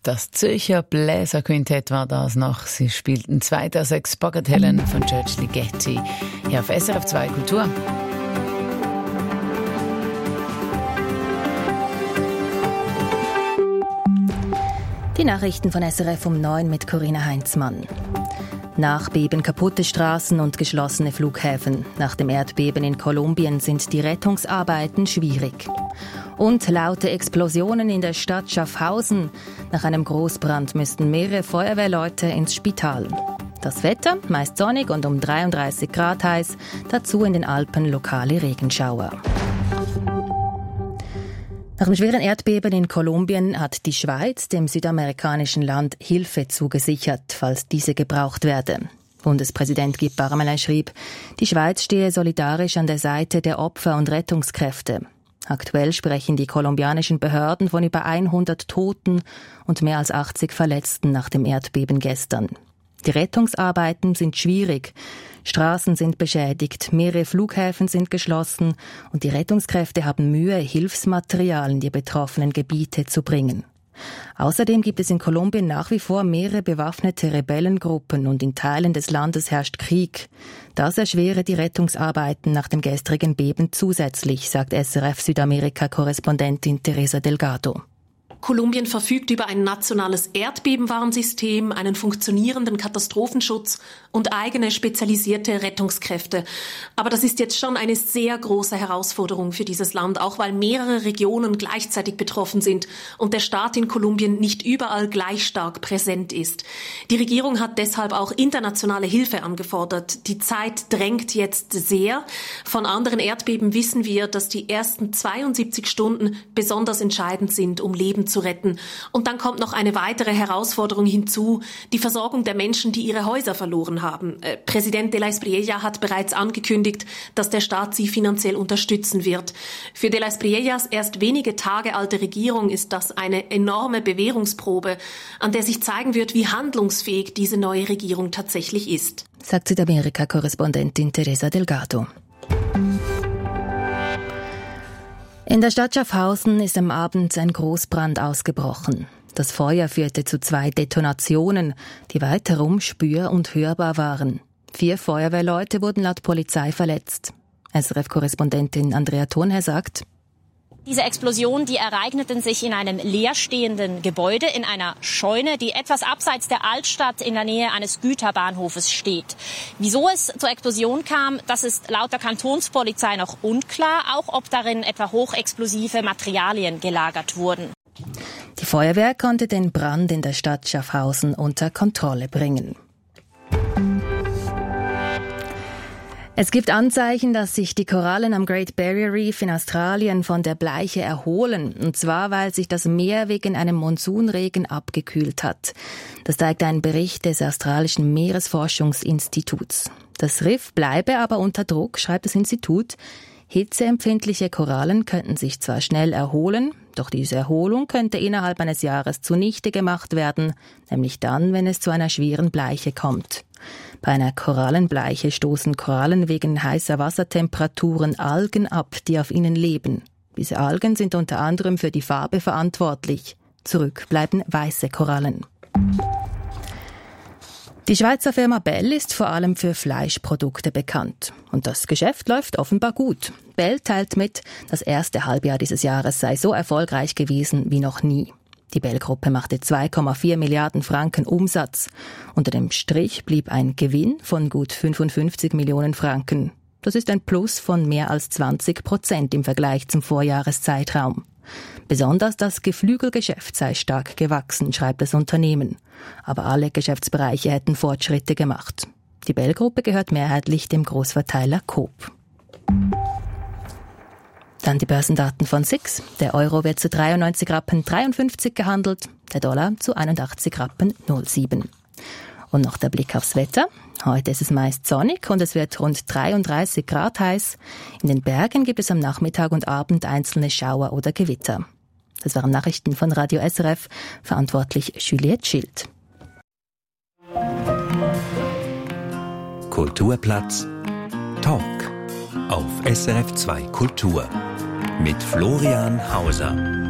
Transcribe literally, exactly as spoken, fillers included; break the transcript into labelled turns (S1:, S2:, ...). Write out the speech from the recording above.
S1: Das Zürcher Bläserquintett war das noch. Sie spielten zwei der sechs Bagatellen von George Ligeti. Hier auf S R F zwei Kultur.
S2: Die Nachrichten von S R F um neun mit Corinna Heinzmann. Nachbeben, kaputte Straßen und geschlossene Flughäfen. Nach dem Erdbeben in Kolumbien sind die Rettungsarbeiten schwierig. Und laute Explosionen in der Stadt Schaffhausen. Nach einem Großbrand müssten mehrere Feuerwehrleute ins Spital. Das Wetter, meist sonnig und um dreiunddreißig Grad heiß. Dazu in den Alpen lokale Regenschauer. Nach dem schweren Erdbeben in Kolumbien hat die Schweiz dem südamerikanischen Land Hilfe zugesichert, falls diese gebraucht werde. Bundespräsident Guy Parmelin schrieb, die Schweiz stehe solidarisch an der Seite der Opfer und Rettungskräfte. Aktuell sprechen die kolumbianischen Behörden von über hundert Toten und mehr als achtzig Verletzten nach dem Erdbeben gestern. Die Rettungsarbeiten sind schwierig. Straßen sind beschädigt, mehrere Flughäfen sind geschlossen und die Rettungskräfte haben Mühe, Hilfsmaterial in die betroffenen Gebiete zu bringen. Außerdem gibt es in Kolumbien nach wie vor mehrere bewaffnete Rebellengruppen und in Teilen des Landes herrscht Krieg. Das erschwere die Rettungsarbeiten nach dem gestrigen Beben zusätzlich, sagt S R F Südamerika-Korrespondentin Teresa Delgado.
S3: Kolumbien verfügt über ein nationales Erdbebenwarnsystem, einen funktionierenden Katastrophenschutz und eigene spezialisierte Rettungskräfte. Aber das ist jetzt schon eine sehr große Herausforderung für dieses Land, auch weil mehrere Regionen gleichzeitig betroffen sind und der Staat in Kolumbien nicht überall gleich stark präsent ist. Die Regierung hat deshalb auch internationale Hilfe angefordert. Die Zeit drängt jetzt sehr. Von anderen Erdbeben wissen wir, dass die ersten zweiundsiebzig Stunden besonders entscheidend sind, um Leben zu retten. Und dann kommt noch eine weitere Herausforderung hinzu, die Versorgung der Menschen, die ihre Häuser verloren haben. Äh, Präsident de la Espriella hat bereits angekündigt, dass der Staat sie finanziell unterstützen wird. Für de la Espriellas erst wenige Tage alte Regierung ist das eine enorme Bewährungsprobe, an der sich zeigen wird, wie handlungsfähig diese neue Regierung tatsächlich ist.
S2: Sagt Südamerika-Korrespondentin Teresa Delgado. In der Stadt Schaffhausen ist am Abend ein Großbrand ausgebrochen. Das Feuer führte zu zwei Detonationen, die weit herum spür- und hörbar waren. Vier Feuerwehrleute wurden laut Polizei verletzt. S R F-Korrespondentin Andrea Thurnherr sagt:
S4: Diese Explosionen, die ereigneten sich in einem leerstehenden Gebäude, in einer Scheune, die etwas abseits der Altstadt in der Nähe eines Güterbahnhofes steht. Wieso es zur Explosion kam, das ist laut der Kantonspolizei noch unklar, auch ob darin etwa hochexplosive Materialien gelagert wurden.
S2: Die Feuerwehr konnte den Brand in der Stadt Schaffhausen unter Kontrolle bringen. Es gibt Anzeichen, dass sich die Korallen am Great Barrier Reef in Australien von der Bleiche erholen. Und zwar, weil sich das Meer wegen einem Monsunregen abgekühlt hat. Das zeigt ein Bericht des australischen Meeresforschungsinstituts. Das Riff bleibe aber unter Druck, schreibt das Institut. Hitzeempfindliche Korallen könnten sich zwar schnell erholen, doch diese Erholung könnte innerhalb eines Jahres zunichte gemacht werden, nämlich dann, wenn es zu einer schweren Bleiche kommt. Bei einer Korallenbleiche stoßen Korallen wegen heißer Wassertemperaturen Algen ab, die auf ihnen leben. Diese Algen sind unter anderem für die Farbe verantwortlich. Zurück bleiben weiße Korallen. Die Schweizer Firma Bell ist vor allem für Fleischprodukte bekannt. Und das Geschäft läuft offenbar gut. Bell teilt mit, das erste Halbjahr dieses Jahres sei so erfolgreich gewesen wie noch nie. Die Bell-Gruppe machte zwei Komma vier Milliarden Franken Umsatz. Unter dem Strich blieb ein Gewinn von gut fünfundfünfzig Millionen Franken. Das ist ein Plus von mehr als zwanzig Prozent im Vergleich zum Vorjahreszeitraum. Besonders das Geflügelgeschäft sei stark gewachsen, schreibt das Unternehmen. Aber alle Geschäftsbereiche hätten Fortschritte gemacht. Die Bell-Gruppe gehört mehrheitlich dem Großverteiler Coop. Dann die Börsendaten von S I X. Der Euro wird zu dreiundneunzig Rappen dreiundfünfzig gehandelt, der Dollar zu einundachtzig Rappen null sieben. Und noch der Blick aufs Wetter. Heute ist es meist sonnig und es wird rund dreiunddreißig Grad heiß. In den Bergen gibt es am Nachmittag und Abend einzelne Schauer oder Gewitter. Das waren Nachrichten von Radio S R F, verantwortlich Juliette Schild.
S5: Kulturplatz Talk auf S R F zwei Kultur mit Florian Hauser.